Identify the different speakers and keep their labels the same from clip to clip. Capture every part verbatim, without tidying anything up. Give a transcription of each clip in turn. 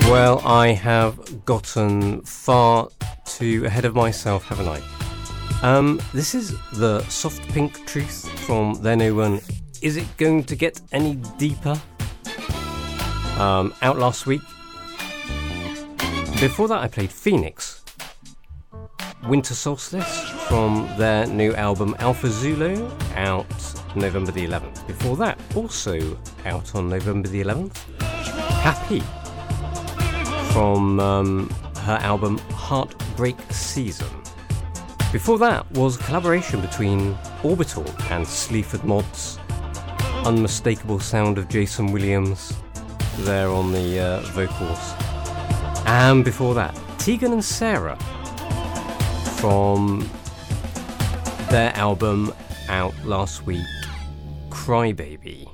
Speaker 1: Well, I have gotten far too ahead of myself, haven't I? Um, this is the Soft Pink Truth from their new one, Is It Going to Get Any Deeper? Um, out last week. Before that I played Phoenix, Winter Solstice from their new album Alpha Zulu, out November the eleventh. Before that, also out on November the eleventh, Happy from um, her album Heartbreak Season. Before that was a collaboration between Orbital and Sleaford Mods, unmistakable sound of Jason Williams there on the uh, vocals. And before that, Tegan and Sarah from their album out last week, Crybaby.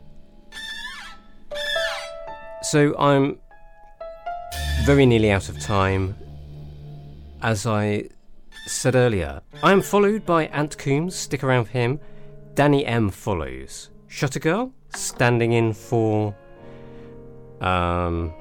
Speaker 1: So I'm very nearly out of time. As I said earlier, I am followed by Ant Coombs, stick around for him. Danny M follows. Shutter Girl, standing in for um,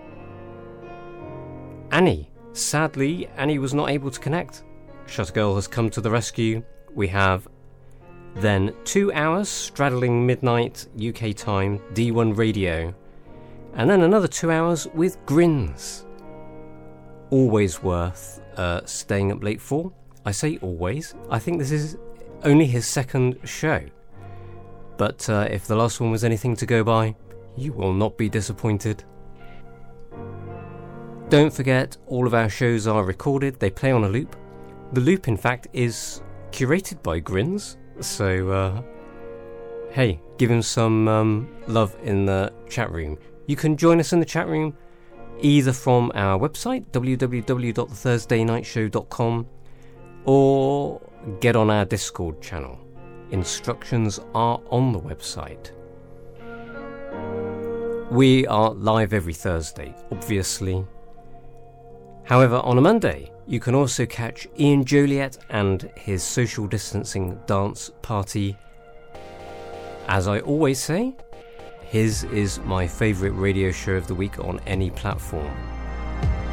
Speaker 1: Annie. Sadly, Annie was not able to connect. Shutter Girl has come to the rescue. We have then two hours straddling midnight U K time, D one Radio, and then another two hours with Grins. Always worth uh, staying up late for. I say always. I think this is only his second show. But uh, if the last one was anything to go by, you will not be disappointed. Don't forget, all of our shows are recorded. They play on a loop. The loop, in fact, is curated by Grins. So, uh, hey, give him some um, love in the chat room. You can join us in the chat room either from our website, w w w dot the thursday night show dot com, or get on our Discord channel. Instructions are on the website. We are live every Thursday, obviously. However, on a Monday, you can also catch Ian Joliet and his social distancing dance party. As I always say, his is my favourite radio show of the week on any platform.